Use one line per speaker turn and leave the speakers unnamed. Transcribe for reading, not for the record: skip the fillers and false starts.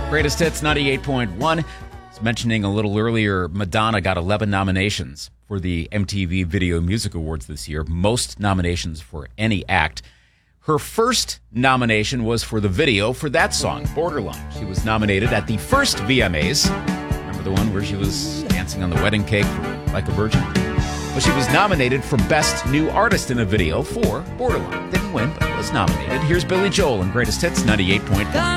Greatest Hits 98.1. I was mentioning a little earlier, Madonna got 11 nominations for the MTV Video Music Awards this year, most nominations for any act. Her first nomination was for the video for that song, Borderline. She was nominated at the first VMAs. Remember the one where she was dancing on the wedding cake like a virgin? Well, she was nominated for Best New Artist in a Video for Borderline. Didn't win, but was nominated. Here's Billy Joel in Greatest Hits 98.1.